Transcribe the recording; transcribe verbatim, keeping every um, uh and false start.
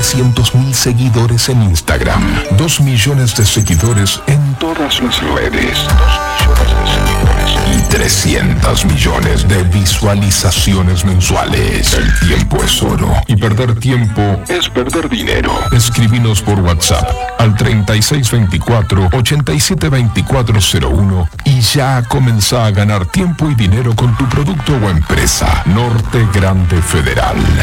trescientos mil seguidores en Instagram, dos millones de seguidores en todas las redes, dos millones de seguidores y trescientos millones de visualizaciones mensuales. El tiempo es oro y perder tiempo es perder dinero. Escribinos por WhatsApp al treinta y seis veinticuatro, ochenta y siete veinticuatro cero uno y ya comenzá a ganar tiempo y dinero con tu producto o empresa. Norte Grande Federal.